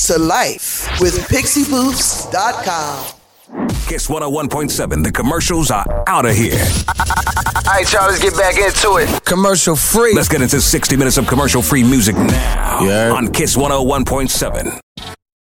to life with PixieBooths.com. Kiss 101.7. The commercials are out of here. All right, y'all, let's get back into it. Commercial free. Let's get into 60 minutes of commercial free music now Yeah. on Kiss 101.7.